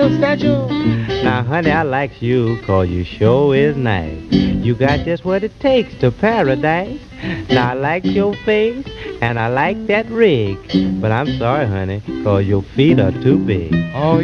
Satchel. Now, honey, I likes you 'cause you sure is nice. You got just what it takes to paradise. Now, I like your face and I like that rig. But I'm sorry, honey, 'cause your feet are too big. Oh,